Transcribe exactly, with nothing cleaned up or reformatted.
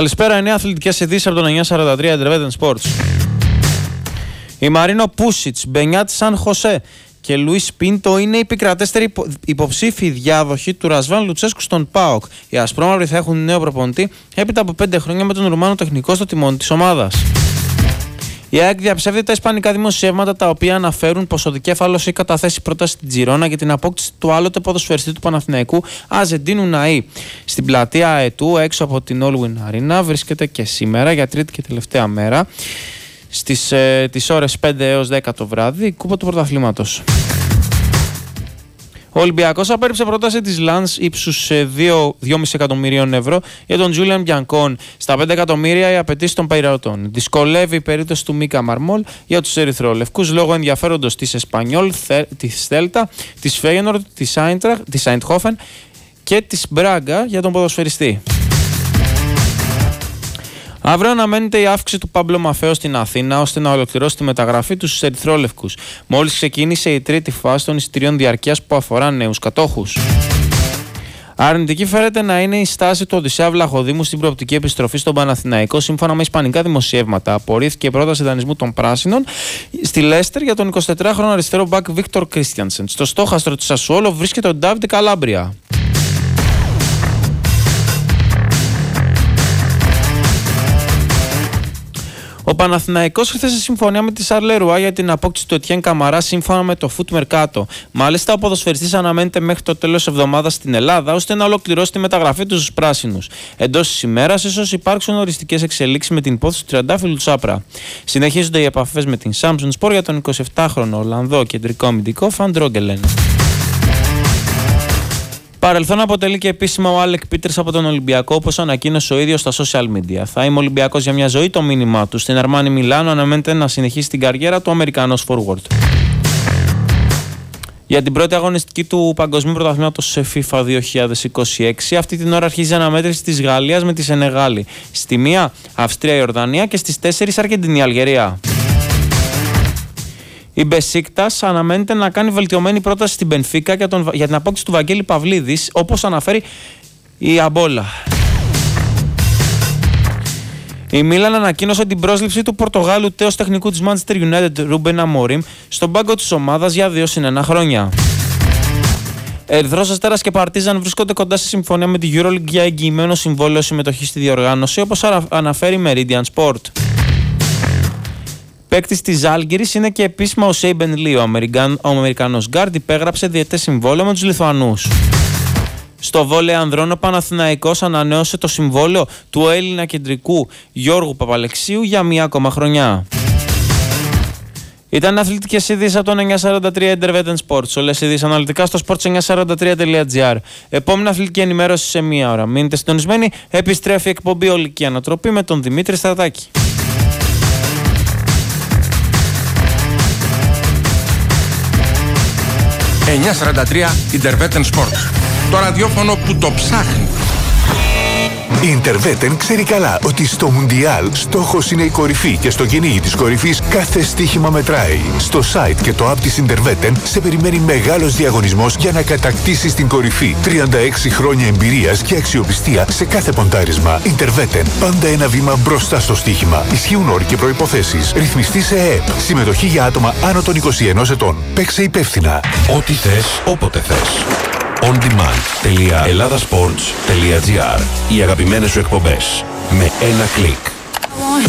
Καλησπέρα, εννέα αθλητικές ειδήσεις από τον εννιά σαράντα τρία Intervetten Sports. Η Μαρίνο Πούσιτς, Μπενιάτ Σαν Χωσέ και Λουίς Πίντο είναι οι επικρατέστεροι υποψήφοι διάδοχοι του Ρασβάν Λουτσέσκου στον ΠΑΟΚ. Οι ασπρόμαυροι θα έχουν νέο προπονητή έπειτα από πέντε χρόνια με τον Ρουμάνο τεχνικό στο τιμόνι της ομάδας. Η ΑΕΚ διαψεύδει τα ισπανικά δημοσιεύματα τα οποία αναφέρουν πως ο δικέφαλος έχει καταθέσει πρόταση στην Τζιρόνα για την απόκτηση του άλλοτε ποδοσφαιριστή του Παναθηναϊκού Αζεντίνου Ναΐ. Στην πλατεία Αετού, έξω από την Allwyn Arena, βρίσκεται και σήμερα για τρίτη και τελευταία μέρα στις ε, τις ώρες πέντε έως δέκα το βράδυ η κούπα του πρωταθλήματος. Ο Ολυμπιακός απέρριψε πρόταση της Λανς ύψους δύο κόμμα πέντε εκατομμυρίων ευρώ για τον Τζούλιαν Μπιανκόν. Στα πέντε εκατομμύρια οι απαιτήσεις των Παϊραωτών. Δυσκολεύει η περίπτωση του Μίκα Μαρμόλ για τους ερυθρόλευκους λόγω ενδιαφέροντος της Εσπανιόλ, της Θέλτα, της Φέγενορντ, της Άιντραχ, της Άιντχόφεν και της Μπράγκα για τον ποδοσφαιριστή. Αύριο αναμένεται η αύξηση του Πάμπλο Μαφέο στην Αθήνα ώστε να ολοκληρώσει τη μεταγραφή του στους ερυθρόλευκους. Μόλις ξεκίνησε η τρίτη φάση των εισιτηρίων διαρκείας που αφορά νέους κατόχους. Αρνητική φέρεται να είναι η στάση του Οδυσσέα Βλαχοδήμου στην προοπτική επιστροφή στον Παναθηναϊκό. Σύμφωνα με ισπανικά δημοσιεύματα, απορρίφθηκε η πρόταση δανεισμού των Πράσινων στη Λέστερ για τον εικοσιτετράχρονο αριστερό μπακ Βίκτορ Κρίστιανσεν. Στο στόχαστρο της Σασουόλο βρίσκεται ο Ντάβιντ Καλάμπρια. Ο Παναθηναϊκός ήρθε σε συμφωνία με τη Σαρλερουά για την απόκτηση του Ετιέν Καμαρά σύμφωνα με το Foot Mercato. Μάλιστα, ο ποδοσφαιριστής αναμένεται μέχρι το τέλος εβδομάδας στην Ελλάδα ώστε να ολοκληρώσει τη μεταγραφή του στους πράσινους. Εντός της ημέρας, ίσως υπάρξουν οριστικές εξελίξεις με την υπόθεση του τριαντάφυλλου Τσάπρα. Συνεχίζονται οι επαφές με την Samsung Sport για τον εικοσιεπτάχρονο Ολλανδό κεντρικό αμυντικό Φαν Ντρόγκελεν. Παρελθόν αποτελεί και επίσημα ο Άλεκ Πίτερς από τον Ολυμπιακό, όπως ανακοίνωσε ο ίδιος στα social media. Θα είμαι Ολυμπιακός για μια ζωή, το μήνυμά του. Στην Αρμάνι Μιλάνο αναμένεται να συνεχίσει την καριέρα του Αμερικανός forward. Για την πρώτη αγωνιστική του Παγκοσμίου Πρωταθλήματος σε FIFA δύο χιλιάδες είκοσι έξι, αυτή την ώρα αρχίζει η αναμέτρηση της Γαλλίας με τη Σενεγάλη. Στη μία Αυστρία-Ιορδανία και στις τέσσερις Αργεντινή-Αλγερία. Η Μπεσίκτας αναμένεται να κάνει βελτιωμένη πρόταση στην Μπενφίκα για, τον, για την απόκτηση του Βαγγέλη Παυλίδης, όπως αναφέρει η Αμπόλα. Η Μίλαν ανακοίνωσε την πρόσληψη του Πορτογάλου τέος τεχνικού της Manchester United Ρούμπεν Αμόριμ στον πάγκο της ομάδας για δύο συν ένα χρόνια. Ερυθρός Αστέρας και Παρτίζαν βρίσκονται κοντά σε συμφωνία με τη EuroLeague για εγγυημένο συμβόλαιο συμμετοχής στη διοργάνωση, όπως αναφέρει Meridian Sport. Παίκτης της Ζάλγκιρης είναι και επίσημα ο Σέιμπεν Λί, ο, Αμερικαν... ο Αμερικανός γκάρντ υπέγραψε διετές συμβόλαιο με τους Λιθουανούς. Στο βόλεϊ ανδρών ο Παναθηναϊκός ανανέωσε το συμβόλαιο του Έλληνα κεντρικού Γιώργου Παπαλεξίου για μία ακόμα χρονιά. Ήταν αθλητικές ειδήσεις από τον εννιά σαράντα τρία Intervetten Sports. Όλες οι ειδήσεις αναλυτικά στο sports εννιά σαράντα τρία τελεία τζι άρ. Επόμενη αθλητική ενημέρωση σε μία ώρα. Μείνετε συντονισμένοι, επιστρέφει η εκπομπή Ολική Ανατροπή με τον Δημήτρη Στρατάκη. εννιά σαράντα τρία Intervetten Sports. Το ραδιόφωνο που το ψάχνει. Η Intervetten ξέρει καλά ότι στο Μουντιάλ στόχος είναι η κορυφή και στο κυνήγι της κορυφής κάθε στοίχημα μετράει. Στο site και το app της Intervetten σε περιμένει μεγάλος διαγωνισμός για να κατακτήσεις την κορυφή. τριάντα έξι χρόνια εμπειρίας και αξιοπιστία σε κάθε ποντάρισμα. Intervetten, πάντα ένα βήμα μπροστά στο στοίχημα. Ισχύουν όροι και προϋποθέσεις. Ρυθμιστή σε ΕΕΠ. Συμμετοχή για άτομα άνω των είκοσι ενός ετών. Παίξε υπεύθυνα. Ό,τι θες, όποτε θες. on demand τελεία ελλάδας σπορτς τελεία τζι άρ. Οι αγαπημένες σου εκπομπές με ένα κλικ.